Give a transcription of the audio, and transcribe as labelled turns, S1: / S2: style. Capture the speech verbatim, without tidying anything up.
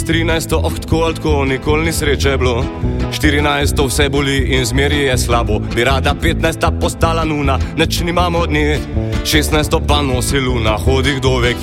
S1: trinajsto, oh tako ali tako, nikoli ni sreče bilo. štirinajsto vse boli in zmeri je slabo. Bi rada petnajsta postala nuna, neč nimamo dne. šestnajsto pa nosi luna, hodi kdo ve